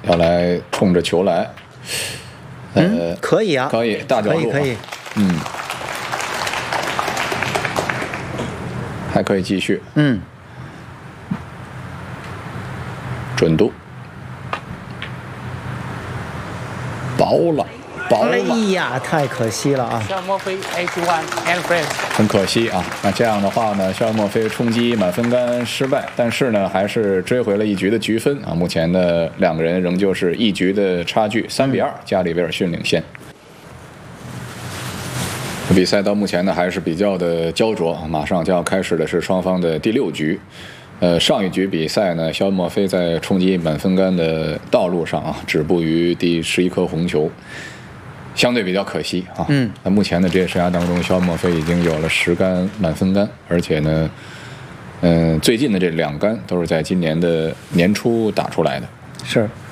要来冲着球来。 可以啊， 可以大角度， 可以， 还可以继续，准度，薄了。 哎呀，太可惜了啊！ 肖莫菲 H1 and friends， 很可惜啊。那这样的话呢，肖莫菲冲击满分杆失败，但是呢，还是追回了一局的局分啊。目前的两个人仍旧是一局的差距，3-2，加里维尔逊领先。比赛到目前呢还是比较的焦灼，马上就要开始的是双方的第6局。上一局比赛呢，肖莫菲在冲击满分杆的道路上啊，止步于第11颗红球。相对比较可惜啊，那目前的职业生涯当中，肖莫菲已经有了10杆满分杆，而且呢，最近的这2杆都是在今年的年初打出来的。 是。